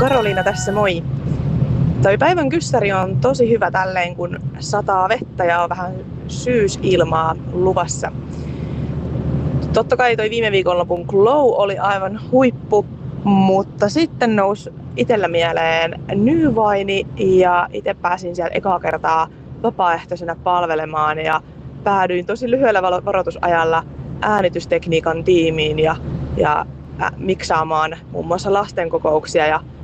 Karoliina tässä, moi! Toi päivän kyssäri on tosi hyvä tälleen, kun sataa vettä ja on vähän syysilmaa luvassa. Totta kai toi viime viikonlopun Glow oli aivan huippu, mutta sitten nousi itsellä mieleen Nyvaini ja itse pääsin siellä ekaa kertaa vapaaehtoisena palvelemaan ja päädyin tosi lyhyellä varoitusajalla äänitystekniikan tiimiin ja miksaamaan muun muassa lasten kokouksia ja